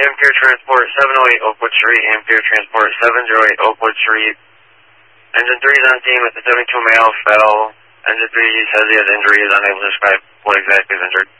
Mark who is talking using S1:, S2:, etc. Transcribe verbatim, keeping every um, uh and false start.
S1: Ampere Transport seven oh eight Oakwood Street, Ampere Transport seven oh eight Oakwood Street. Engine three is on team with the seventy-two male, fell. Engine three says he has injuries, unable to describe what exactly is injured.